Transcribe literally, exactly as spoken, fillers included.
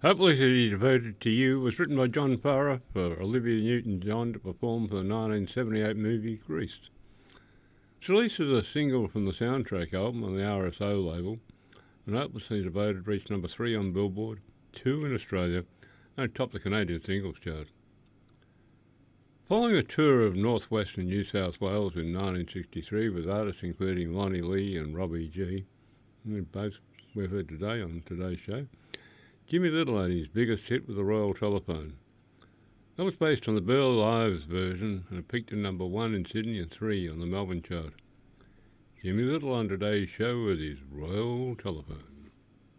Hopelessly Devoted to You was written by John Farrar for Olivia Newton-John to perform for the nineteen seventy-eight movie Grease. It's released as a single from the soundtrack album on the R S O label, and Hopelessly Devoted reached number three on Billboard, two in Australia, and topped the Canadian singles chart. Following a tour of northwestern New South Wales in nineteen sixty-three with artists including Lonnie Lee and Robbie G, both we've heard today on today's show, Jimmy Little had his biggest hit with the Royal Telephone. That was based on the Burl Ives version and it peaked at number one in Sydney and three on the Melbourne chart. Jimmy Little on today's show with his Royal Telephone.